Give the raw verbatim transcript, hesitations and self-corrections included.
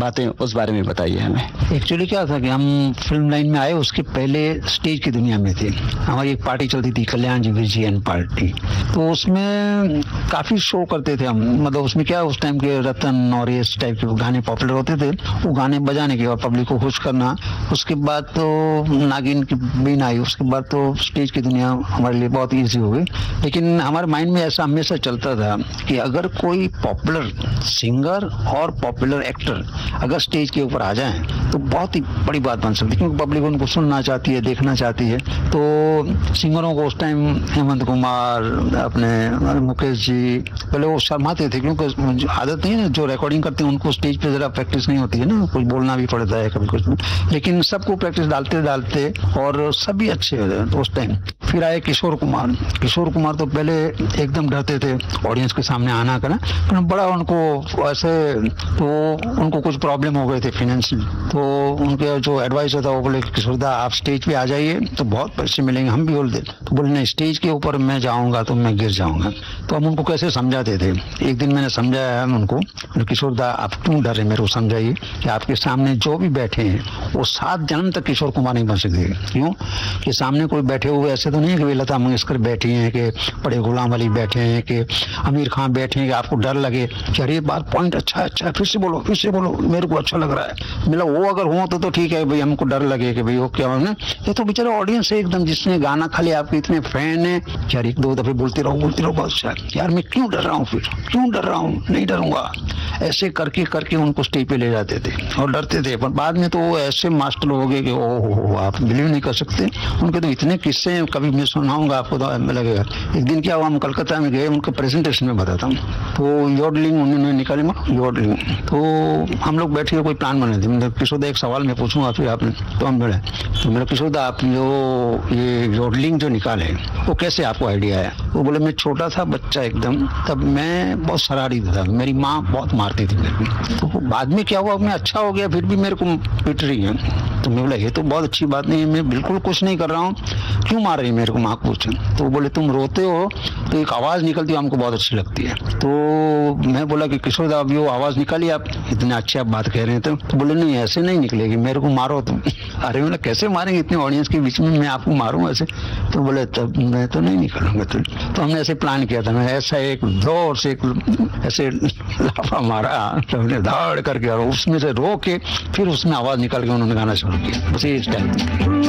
बातें, उस बारे में बताइए हमें। एक्चुअली क्या था कि हम फिल्म लाइन में आए उसके पहले स्टेज की दुनिया में थे। हमारी एक पार्टी चलती थी, कल्याण जी विजयन पार्टी, तो उसमें काफी शो करते थे हम। मतलब उसमें क्या, उस टाइम के रतन और इस टाइप के गाने पॉपुलर होते थे, वो गाने बजाने के और पब्लिक को खुश करना। उसके बाद तो नागिन की बीन आई, उसके बाद तो स्टेज की दुनिया हमारे लिए बहुत ईजी हो गई। लेकिन हमारे माइंड में ऐसा हमेशा चलता था कि अगर कोई पॉपुलर सिंगर और पॉपुलर एक्टर अगर स्टेज के ऊपर आ जाएं तो बहुत ही बड़ी बात बन सकती है, क्योंकि पब्लिक उनको सुनना चाहती है, देखना चाहती है। तो सिंगरों को उस टाइम हेमंत कुमार, अपने मुकेश जी, पहले वो शर्माते थे, क्योंकि आदत नहीं है, जो रिकॉर्डिंग करते हैं उनको स्टेज पे जरा प्रैक्टिस नहीं होती है ना, कुछ बोलना भी पड़ता है कभी कुछ। लेकिन सबको प्रैक्टिस डालते डालते और सभी अच्छे हो गए उस टाइम। फिर आए किशोर कुमार। किशोर कुमार तो पहले एकदम डरते थे ऑडियंस के सामने आना करना, तो बड़ा उनको ऐसे, तो उनको कुछ प्रॉब्लम हो गए थे फाइनेंशियल, तो उनके जो एडवाइजर था वो बोले किशोर दा आप स्टेज पे आ जाइए तो बहुत पैसे मिलेंगे। हम भी बोलते, तो बोले नहीं, स्टेज के ऊपर मैं जाऊंगा तो मैं गिर जाऊंगा। तो हम उनको कैसे समझाते थे। एक दिन मैंने समझाया उनको, किशोर दा आप क्यों डर रहे, मेरे को समझाइए कि आपके सामने जो भी बैठे हैं वो सात जन्म तक किशोर कुमार नहीं बन सकते। क्यों कि सामने कोई बैठे हुए ऐसे तो नहीं है कि लता मंगेशकर बैठी हैं, कि बड़े गुलाम अली बैठे हैं, कि आमिर खान बैठे हैं, कि आपको डर लगे कि अरे बात पॉइंट अच्छा अच्छा फिर से बोलो फिर से बोलो मेरे को अच्छा लग रहा है। मतलब वो अगर हो तो, तो ठीक है भाई, हमको डर लगे कि भाई वो क्या है। ये तो बेचारा ऑडियंस है एकदम, जिसने गाना खाली आपके इतने फैन है यार, एक दो दफे बोलते रहो बोलते रहो बस यार, मैं क्यों डर रहा हूँ, फिर क्यों डर रहा हूँ, नहीं डरूंगा। ऐसे करके करके उनको स्टेज पे ले जाते थे और डरते थे। पर बाद में तो वो ऐसे मास्टर हो गए कि ओ हो, आप बिलीव नहीं कर सकते, उनके तो इतने किस्से हैं, कभी मैं सुनाऊंगा आपको तो लगेगा। एक दिन क्या हुआ, हम कलकत्ता में गए, उनके प्रेजेंटेशन में बताता हूँ। तो योडलिंग उन्होंने निकाले, योडलिंग, तो हम लोग बैठे कोई प्लान बने थे। मतलब किशोर एक सवाल मैं पूछूंगा फिर आपने, तो हम बोले, तो मेरा किशोर आप जो ये योडलिंग जो निकाले वो कैसे आपको आइडिया आया। वो बोले मैं छोटा था बच्चा एकदम, तब मैं बहुत शरारती था, मेरी माँ बहुत मारती थी मेरे को। तो बाद में क्या हुआ, मैं अच्छा हो गया फिर भी मेरे को पिट रही है। तो मैं बोला ये तो बहुत अच्छी बात नहीं है, मैं बिल्कुल कुछ नहीं कर रहा हूँ, क्यों मार रही है मेरे को, माँ पूछे। तो बोले तुम रोते हो तो एक आवाज़ निकलती है हमको बहुत अच्छी लगती है। तो मैं बोला कि किशोर दा अभी वो आवाज़ निकाली, आप इतने अच्छे आप बात कह रहे हैं। तो, तो बोले नहीं ऐसे नहीं निकलेगी, मेरे को मारो तुम। अरे बोला कैसे मारेंगे, इतने ऑडियंस के बीच में मैं आपको मारूँ ऐसे। तो बोले तब मैं तो नहीं निकलूंगा। तो, तो हमने ऐसे प्लान किया था, मैं ऐसा एक जोर से एक ऐसे लाफा मारा, तो हमने धाड़ करके और उसमें से रो के फिर उसमें आवाज़ निकाल के उन्होंने गाना शुरू किया, बस इस टाइम।